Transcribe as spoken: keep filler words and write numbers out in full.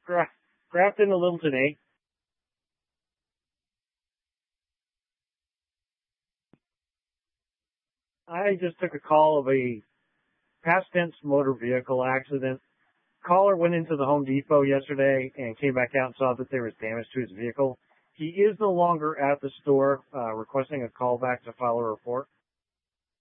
Gra- Grafton to Littleton, eh? I just took a call of a past tense motor vehicle accident. Caller went into the Home Depot yesterday and came back out and saw that there was damage to his vehicle. He is no longer at the store, uh, requesting a call back to file a report.